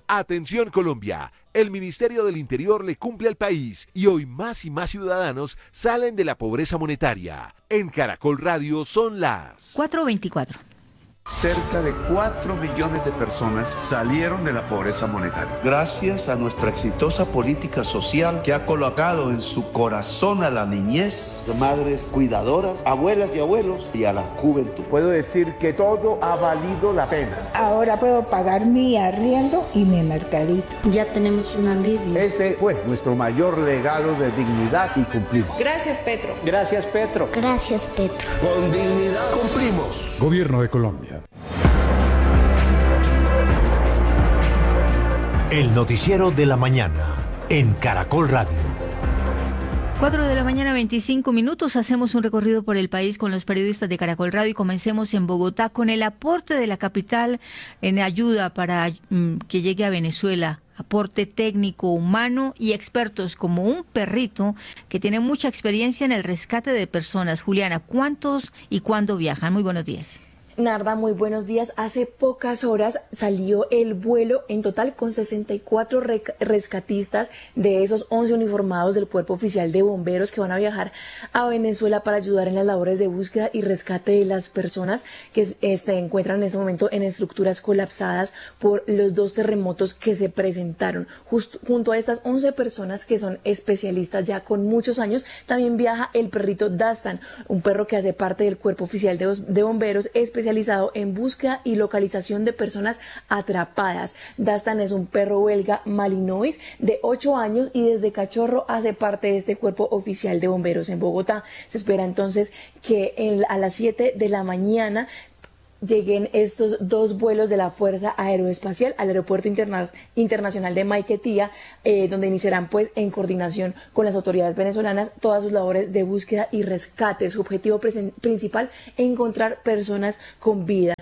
Atención Colombia, el Ministerio del Interior le cumple al país y hoy más y más ciudadanos salen de la pobreza monetaria. En Caracol Radio son las 4:24. Cerca de 4 millones de personas salieron de la pobreza monetaria. Gracias a nuestra exitosa política social que ha colocado en su corazón a la niñez, madres cuidadoras, abuelas y abuelos y a la juventud. Puedo decir que todo ha valido la pena. Ahora puedo pagar mi arriendo y mi mercadito. Ya tenemos un alivio. Ese fue nuestro mayor legado de dignidad y cumplir. Gracias, Petro. Gracias, Petro. Gracias, Petro. Con dignidad cumplimos. Gobierno de Colombia. El noticiero de la mañana en Caracol Radio. 4:25 a.m. Hacemos un recorrido por el país con los periodistas de Caracol Radio y comencemos en Bogotá con el aporte de la capital en ayuda para que llegue a Venezuela. Aporte técnico, humano y expertos como un perrito que tiene mucha experiencia en el rescate de personas. Juliana, ¿cuántos y cuándo viajan? Muy buenos días. Narda, muy buenos días. Hace pocas horas salió el vuelo en total con 64 rescatistas de esos 11 uniformados del Cuerpo Oficial de Bomberos que van a viajar a Venezuela para ayudar en las labores de búsqueda y rescate de las personas que se encuentran en este momento en estructuras colapsadas por los 2 terremotos que se presentaron. Junto a estas 11 personas que son especialistas ya con muchos años, también viaja el perrito Dastan, un perro que hace parte del Cuerpo Oficial de Bomberos especializado en búsqueda y localización de personas atrapadas. Dastan es un perro belga Malinois de 8 años y desde cachorro hace parte de este Cuerpo Oficial de Bomberos en Bogotá. Se espera entonces que a las 7 de la mañana lleguen estos 2 vuelos de la Fuerza Aeroespacial al Aeropuerto Internacional de Maiquetía, donde iniciarán pues en coordinación con las autoridades venezolanas todas sus labores de búsqueda y rescate. Su objetivo principal es encontrar personas con vidas.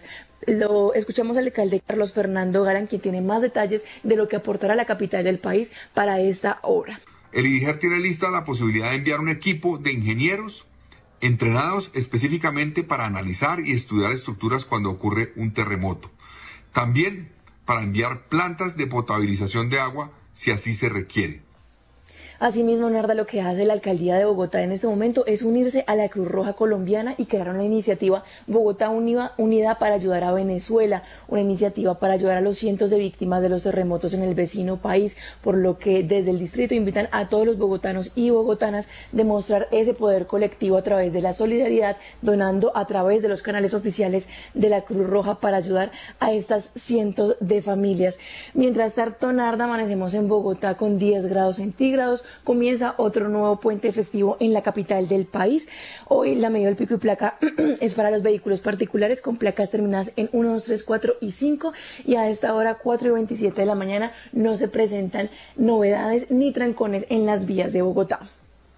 Lo escuchamos al alcalde Carlos Fernando Galán, quien tiene más detalles de lo que aportará la capital del país para esta obra. El IDIGER tiene lista la posibilidad de enviar un equipo de ingenieros entrenados específicamente para analizar y estudiar estructuras cuando ocurre un terremoto. También para enviar plantas de potabilización de agua si así se requiere. Asimismo, Narda, lo que hace la Alcaldía de Bogotá en este momento es unirse a la Cruz Roja Colombiana y crear una iniciativa Bogotá Unida para ayudar a Venezuela, una iniciativa para ayudar a los cientos de víctimas de los terremotos en el vecino país, por lo que desde el distrito invitan a todos los bogotanos y bogotanas a demostrar ese poder colectivo a través de la solidaridad, donando a través de los canales oficiales de la Cruz Roja para ayudar a estas cientos de familias. Mientras tanto, Narda, amanecemos en Bogotá con 10 grados centígrados. Comienza otro nuevo puente festivo en la capital del país. Hoy la medida del pico y placa es para los vehículos particulares con placas terminadas en 1, 2, 3, 4 y 5 y a esta hora 4:27 de la mañana no se presentan novedades ni trancones en las vías de Bogotá.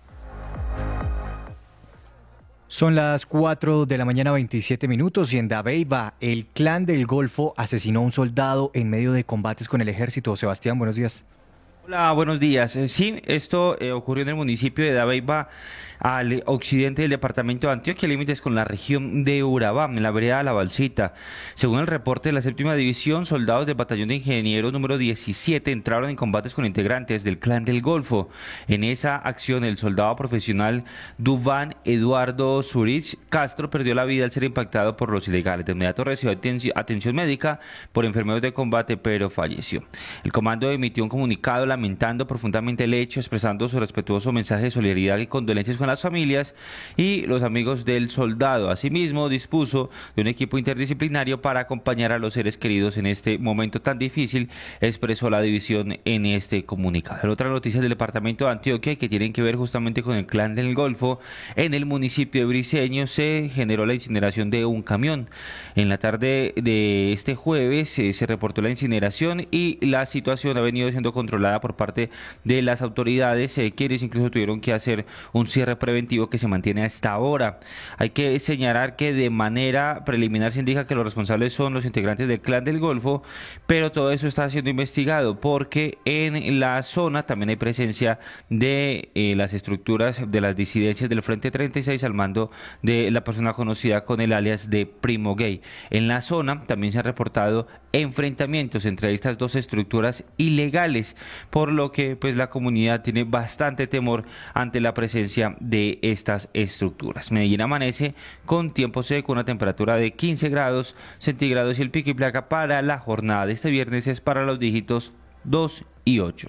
Son las 4:27 a.m. y en Dabeiba, el clan del Golfo asesinó a un soldado en medio de combates con el ejército. Sebastián, buenos días. Hola, buenos días. Sí, esto ocurrió en el municipio de Dabeiba, al occidente del departamento de Antioquia, límites con la región de Urabá, en la vereda La Balsita. Según el reporte de la 7ª División, soldados del Batallón de Ingenieros número 17 entraron en combates con integrantes del Clan del Golfo. En esa acción, el soldado profesional Duván Eduardo Zurich Castro perdió la vida al ser impactado por los ilegales. De inmediato recibió atención médica por enfermedades de combate, pero falleció. El comando emitió un comunicado lamentando profundamente el hecho, expresando su respetuoso mensaje de solidaridad y condolencias con las familias y los amigos del soldado. Asimismo, dispuso de un equipo interdisciplinario para acompañar a los seres queridos en este momento tan difícil, expresó la división en este comunicado. En otras noticias del departamento de Antioquia que tienen que ver justamente con el Clan del Golfo, en el municipio de Briceño se generó la incineración de un camión. En la tarde de este jueves se reportó la incineración y la situación ha venido siendo controlada por por parte de las autoridades, quienes incluso tuvieron que hacer un cierre preventivo que se mantiene hasta ahora. Hay que señalar que de manera preliminar se indica que los responsables son los integrantes del Clan del Golfo, pero todo eso está siendo investigado porque en la zona también hay presencia de las estructuras de las disidencias del Frente 36 al mando de la persona conocida con el alias de Primo Gay. En la zona también se han reportado enfrentamientos entre estas dos estructuras ilegales, por lo que pues la comunidad tiene bastante temor ante la presencia de estas estructuras. Medellín amanece con tiempo seco, una temperatura de 15 grados centígrados y el pico y placa para la jornada de este viernes es para los dígitos 2 y 8.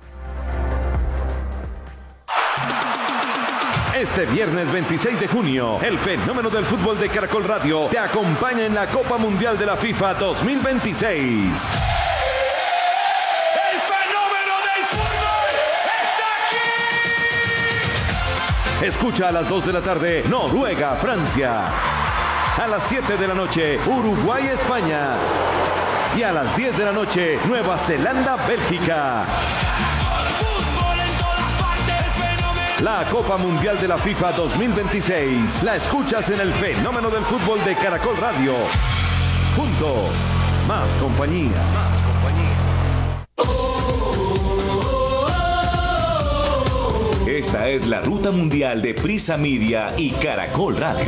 Este viernes 26 de junio, el fenómeno del fútbol de Caracol Radio te acompaña en la Copa Mundial de la FIFA 2026. ¡El fenómeno del fútbol está aquí! Escucha a las 2 de la tarde, Noruega, Francia. A las 7 de la noche, Uruguay, España. Y a las 10 de la noche, Nueva Zelanda, Bélgica. La Copa Mundial de la FIFA 2026 la escuchas en el fenómeno del fútbol de Caracol Radio. Juntos, más compañía. Esta es la ruta mundial de Prisa Media y Caracol Radio.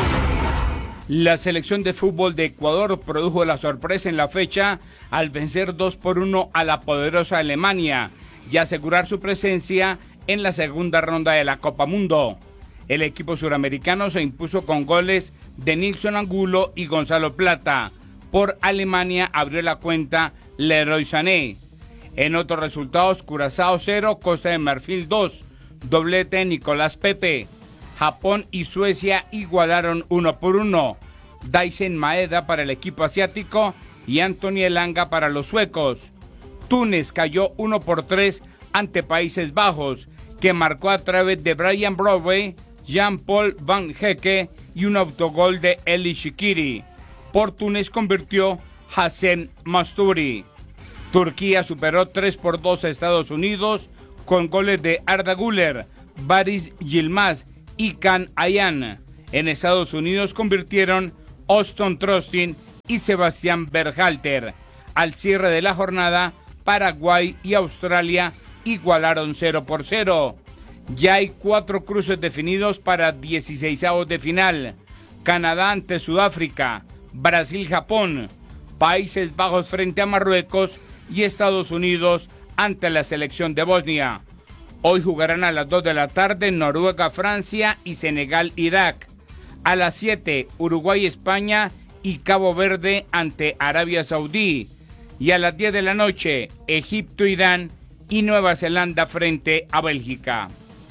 La selección de fútbol de Ecuador produjo la sorpresa en la fecha al vencer 2-1 a la poderosa Alemania y asegurar su presencia en la segunda ronda de la Copa Mundo. El equipo suramericano se impuso con goles de Nilson Angulo y Gonzalo Plata. Por Alemania abrió la cuenta Leroy Sané. En otros resultados, Curazao 0, Costa de Marfil 2, doblete Nicolás Pepe. Japón y Suecia igualaron 1-1. Daisen Maeda para el equipo asiático y Anthony Elanga para los suecos. Túnez cayó 1-3 ante Países Bajos, que marcó a través de Brian Broadway, Jean-Paul Van Hecke y un autogol de Eli Shikiri. Por Túnez convirtió Hassem Masturi. Turquía superó 3-2 a Estados Unidos con goles de Arda Güler, Baris Yilmaz y Can Ayhan. En Estados Unidos convirtieron Austin Trostin y Sebastián Berhalter. Al cierre de la jornada, Paraguay y Australia igualaron 0-0. Ya hay 4 cruces definidos para 16avos de final. Canadá ante Sudáfrica, Brasil-Japón, Países Bajos frente a Marruecos y Estados Unidos ante la selección de Bosnia. Hoy jugarán a las 2 de la tarde Noruega-Francia y Senegal-Irak. A las 7, Uruguay-España y Cabo Verde ante Arabia Saudí. Y a las 10 de la noche, Egipto-Irán y Nueva Zelanda frente a Bélgica.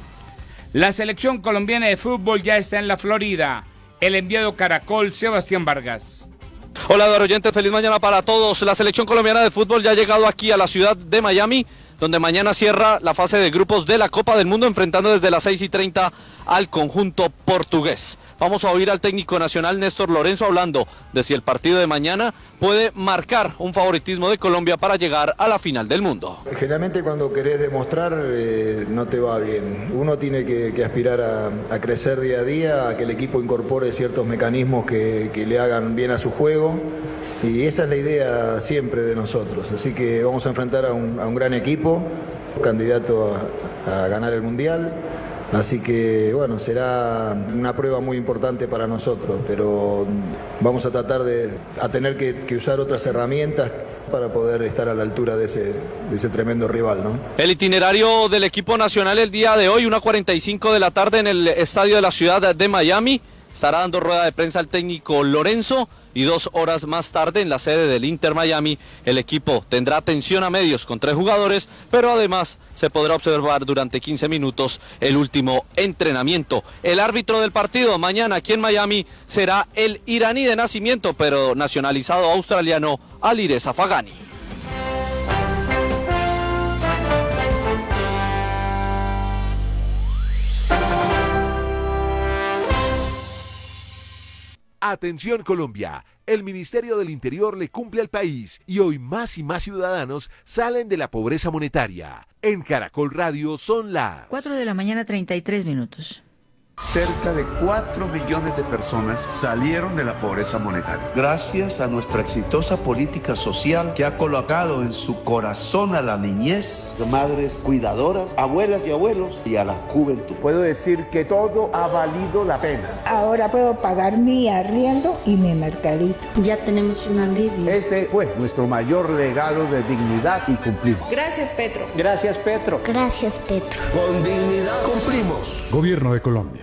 La selección colombiana de fútbol ya está en la Florida. El enviado Caracol, Sebastián Vargas. Hola, oyentes, feliz mañana para todos. La selección colombiana de fútbol ya ha llegado aquí a la ciudad de Miami, donde mañana cierra la fase de grupos de la Copa del Mundo, enfrentando desde las 6:30 al conjunto portugués. Vamos a oír al técnico nacional Néstor Lorenzo hablando de si el partido de mañana puede marcar un favoritismo de Colombia para llegar a la final del mundo. Generalmente cuando querés demostrar no te va bien. Uno tiene que aspirar a crecer día a día, a que el equipo incorpore ciertos mecanismos que le hagan bien a su juego. Y esa es la idea siempre de nosotros. Así que vamos a enfrentar a un gran equipo, candidato a ganar el Mundial. Así que bueno, será una prueba muy importante para nosotros, pero vamos a tratar de tener que usar otras herramientas para poder estar a la altura de ese tremendo rival, ¿no? El itinerario del equipo nacional el día de hoy, 1:45 de la tarde en el estadio de la ciudad de Miami. Estará dando rueda de prensa el técnico Lorenzo y 2 horas más tarde en la sede del Inter Miami el equipo tendrá atención a medios con 3 jugadores, pero además se podrá observar durante 15 minutos el último entrenamiento. El árbitro del partido mañana aquí en Miami será el iraní de nacimiento, pero nacionalizado australiano, Alireza Fagani. Atención Colombia, El Ministerio del Interior le cumple al país y hoy más y más ciudadanos salen de la pobreza monetaria. En Caracol Radio son las 4:33 a.m. Cerca de 4 millones de personas salieron de la pobreza monetaria. Gracias a nuestra exitosa política social que ha colocado en su corazón a la niñez, madres cuidadoras, abuelas y abuelos y a la juventud. Puedo decir que todo ha valido la pena. Ahora puedo pagar mi arriendo y mi mercadito. Ya tenemos un alivio. Ese fue nuestro mayor legado de dignidad y cumplimos. Gracias, Petro. Gracias, Petro. Gracias, Petro. Con dignidad cumplimos. Gobierno de Colombia.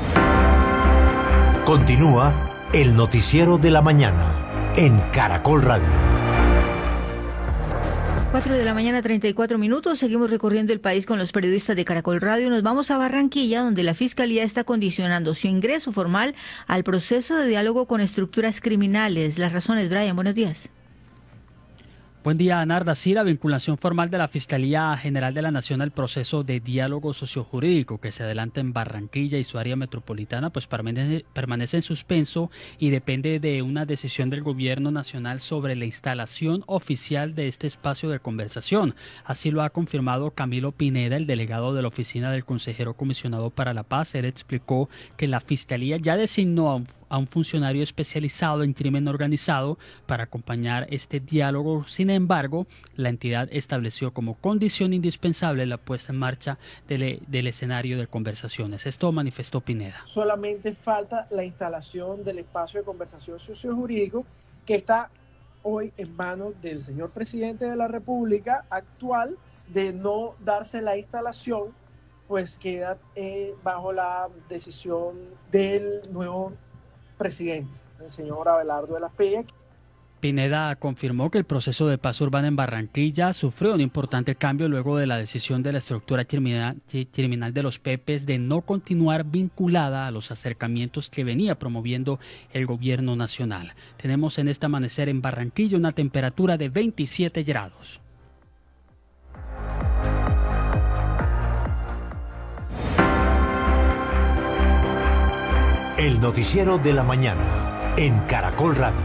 Continúa el noticiero de la mañana en Caracol Radio. 4:34 a.m. Seguimos recorriendo el país con los periodistas de Caracol Radio. Nos vamos a Barranquilla, donde la Fiscalía está condicionando su ingreso formal al proceso de diálogo con estructuras criminales. Las razones, Brian, buenos días. Buen día, Narda. Sí, la vinculación formal de la Fiscalía General de la Nación al proceso de diálogo sociojurídico que se adelanta en Barranquilla y su área metropolitana, pues permanece en suspenso y depende de una decisión del Gobierno Nacional sobre la instalación oficial de este espacio de conversación. Así lo ha confirmado Camilo Pineda, el delegado de la Oficina del Consejero Comisionado para la Paz. Él explicó que la Fiscalía ya designó a un funcionario especializado en crimen organizado para acompañar este diálogo. Sin embargo, la entidad estableció como condición indispensable la puesta en marcha del escenario de conversaciones. Esto manifestó Pineda. Solamente falta la instalación del espacio de conversación sociojurídico que está hoy en manos del señor presidente de la República actual. De no darse la instalación, pues queda bajo la decisión del nuevo presidente, el señor Abelardo de la Peña. Pineda confirmó que el proceso de paz urbana en Barranquilla sufrió un importante cambio luego de la decisión de la estructura criminal de los Pepes de no continuar vinculada a los acercamientos que venía promoviendo el gobierno nacional. Tenemos en este amanecer en Barranquilla una temperatura de 27 grados. El noticiero de la mañana en Caracol Radio.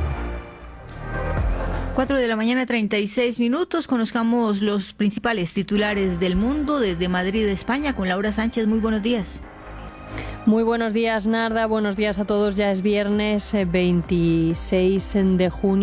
4:36 a.m. Conozcamos los principales titulares del mundo desde Madrid, España, con Laura Sánchez. Muy buenos días. Muy buenos días, Narda. Buenos días a todos. Ya es viernes 26 de junio.